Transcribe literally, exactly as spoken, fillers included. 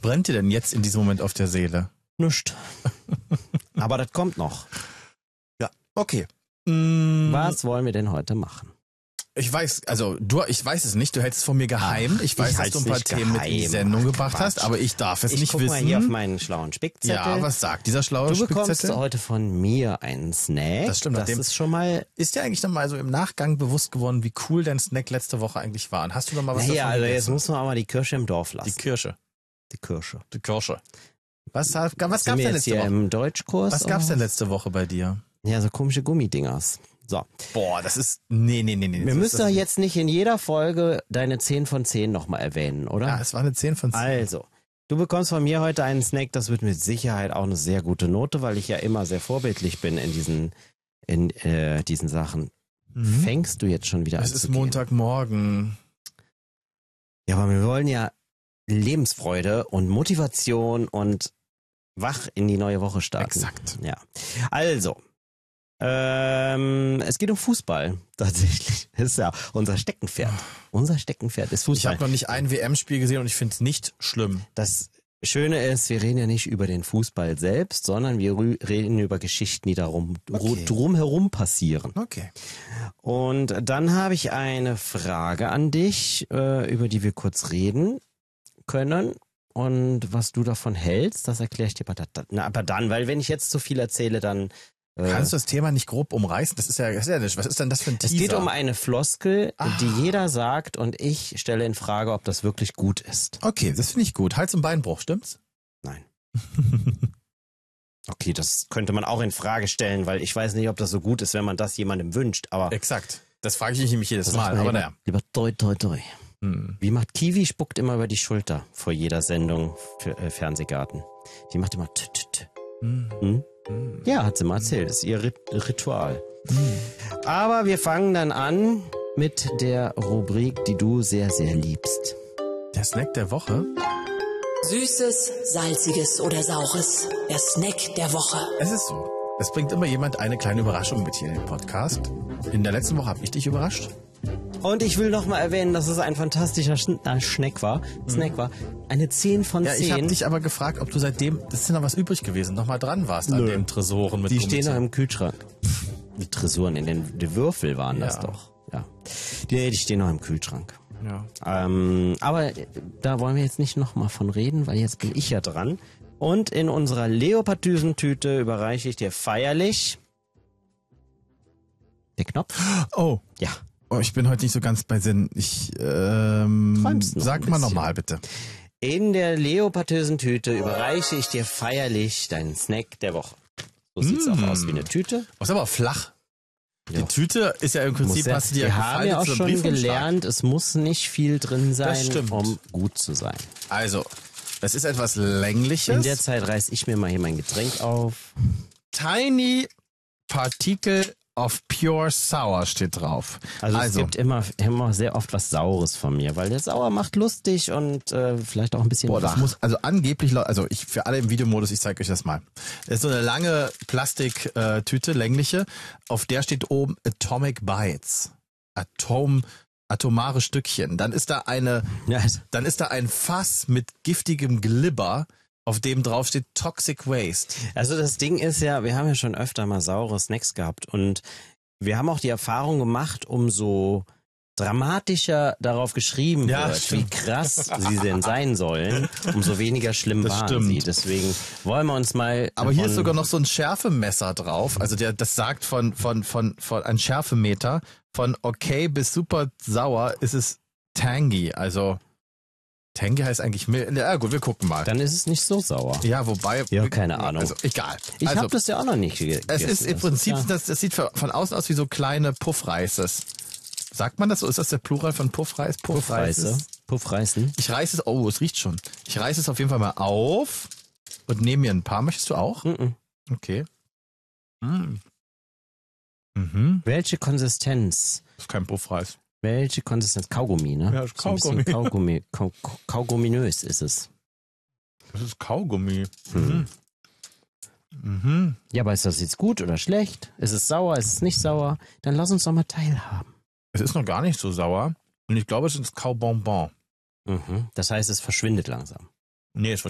brennt dir denn jetzt in diesem Moment auf der Seele? Nischt. Aber das kommt noch. Ja, okay. Mm, Was wollen wir denn heute machen? Ich weiß, also du, ich weiß es nicht, du hältst es von mir geheim. Ach, ich weiß, ich dass du ein paar halt's nicht Themen mit in die geheim. Sendung gebracht Quatsch. hast, aber ich darf es Ich nicht guck wissen. mal hier auf meinen schlauen Spickzettel. Ja, was sagt dieser schlaue Du bekommst Spickzettel? heute von mir einen Snack. Das stimmt, Das nachdem- ist schon mal... Ist dir eigentlich noch mal so im Nachgang bewusst geworden, wie cool dein Snack letzte Woche eigentlich war? Und hast du noch mal was Naja, davon also jetzt gegessen? muss man aber die Kirsche im Dorf lassen. Die Kirsche. Die Kirsche. Die Kirsche. Was, was gab's Sind denn wir jetzt letzte hier Woche? im Deutschkurs? Was gab's oder denn letzte Woche bei dir? Ja, so komische Gummidingers. So. Boah, das ist, nee, nee, nee, nee. Wir das müssen ist doch das- jetzt nicht in jeder Folge deine zehn von zehn nochmal erwähnen, oder? Ja, es war eine zehn von zehn. Also, du bekommst von mir heute einen Snack, das wird mit Sicherheit auch eine sehr gute Note, weil ich ja immer sehr vorbildlich bin in diesen, in äh, diesen Sachen. Mhm. Fängst du jetzt schon wieder an Es zu ist gehen? Montagmorgen. Ja, aber wir wollen ja Lebensfreude und Motivation und wach in die neue Woche starten. Exakt. Ja. Also, ähm, es geht um Fußball tatsächlich. Das ist ja unser Steckenpferd. Unser Steckenpferd ist Ich Fußball. habe noch nicht ein W M-Spiel gesehen und ich finde es nicht schlimm. Das Schöne ist, wir reden ja nicht über den Fußball selbst, sondern wir rü- reden über Geschichten, die darum Okay. drumherum passieren. Okay. Und dann habe ich eine Frage an dich, äh, über die wir kurz reden können. Und was du davon hältst, das erkläre ich dir aber, da, na, aber dann, weil wenn ich jetzt zu viel erzähle, dann... Äh, Kannst du das Thema nicht grob umreißen? Das ist ja, das ist ja nicht. Was ist denn das für ein es Teaser? geht um eine Floskel, Ah. die jeder sagt und ich stelle in Frage, ob das wirklich gut ist. Okay, das finde ich gut. Hals- und Beinbruch, stimmt's? Nein. Okay, das könnte man auch in Frage stellen, weil ich weiß nicht, ob das so gut ist, wenn man das jemandem wünscht, aber... Exakt. Das frage ich mich nämlich jedes Sagt Mal. man Aber lieber, naja. lieber toi, toi, toi. Hm. Wie macht Kiwi, spuckt immer über die Schulter vor jeder Sendung für äh, Fernsehgarten. Die macht immer t -t -t. Hm. Hm? Hm. Ja, hat sie mal erzählt. Das ist ihr Rit Ritual. Hm. Aber wir fangen dann an mit der Rubrik, die du sehr, sehr liebst. Der Snack der Woche. Süßes, salziges oder saures. Der Snack der Woche. Es ist so. Es bringt immer jemand eine kleine Überraschung mit hier in den Podcast. In der letzten Woche habe ich dich überrascht. Und ich will noch mal erwähnen, dass es ein fantastischer Schn äh, Snack war. Snack war. Eine zehn von Ja, ich habe zehn. dich aber gefragt, ob du seitdem, das ist ja noch was übrig gewesen, noch mal dran warst an Nö. den Tresoren mit Die stehen noch Gummizellen. im Kühlschrank. Die Tresuren in den die Würfel waren das Ja. doch. Ja. Die, die stehen noch im Kühlschrank. Ja. Ähm, aber äh, da wollen wir jetzt nicht noch mal von reden, weil jetzt bin ich ja dran. Und in unserer Leopardüsentüte überreiche ich dir feierlich den Knopf. Oh. Ja. Oh, ich bin heute nicht so ganz bei Sinn. Ich, ähm, Träumst noch sag ein mal bisschen. nochmal bitte. In der leopardösen Tüte überreiche ich dir feierlich deinen Snack der Woche. So sieht's Mm. auch aus wie eine Tüte. Oh, ist aber flach. Die Ja. Tüte ist ja im Prinzip, Muss ja, hast du die wir ja haben ja auch gefaltet, so schon ein Briefumschlag. gelernt, es muss nicht viel drin sein, stimmt. um gut zu sein. Also, das ist etwas Längliches. In der Zeit reiß ich mir mal hier mein Getränk auf. Tiny Particle of Pure Sour steht drauf. Also, es gibt immer, immer sehr oft was Saures von mir, weil der Sauer macht lustig und äh, vielleicht auch ein bisschen Boah, das wach. muss, also angeblich, lau- also ich für alle im Videomodus, ich zeige euch das mal. Das ist so eine lange Plastiktüte, längliche, auf der steht oben Atomic Bites. Atom, atomare Stückchen. Dann ist da eine, Ja, also, dann ist da ein Fass mit giftigem Glibber, auf dem drauf steht Toxic Waste. also das Ding ist ja, wir haben ja schon öfter mal saure Snacks gehabt und wir haben auch die Erfahrung gemacht, umso dramatischer darauf geschrieben Ja, wird, stimmt. wie krass sie denn sein sollen, umso weniger schlimm Das waren stimmt. sie. Deswegen wollen wir uns mal... Aber hier ist davon- sogar noch so ein Schärfemesser drauf. Also der, das sagt von, von, von, von ein Schärfemeter. Von okay bis super sauer ist es tangy. Also tangy heißt eigentlich mild. Ja gut, wir gucken mal. Dann ist es nicht so sauer. Ja, wobei. Ja, keine Ahnung. Also egal. Ich also, habe das ja auch noch nicht gegessen. es ist im Das Prinzip, ja- das, das sieht von von außen aus wie so kleine Puffreises. Sagt man das so? Ist das der Plural von Puffreis? Puffreise. Puffreißen. Ich reiße es, oh, es riecht schon. Ich reiße es auf jeden Fall mal auf und nehme mir ein paar. Möchtest du auch? Mhm. Okay. Mm. Mhm. Welche Konsistenz? Das ist kein Puffreis. Welche Konsistenz? Kaugummi, ne? Ja, So ein bisschen Kaugummi. Kaugummi. Kau Kauguminös ist es. Das ist Kaugummi. Hm. Mhm. Ja, aber ist das jetzt gut oder schlecht? Ist es sauer? Ist es nicht sauer? Dann lass uns doch mal teilhaben. Es ist noch gar nicht so sauer. Und ich glaube, es ist Kaubonbon. Mhm. Das heißt, es verschwindet langsam. Nee, es wird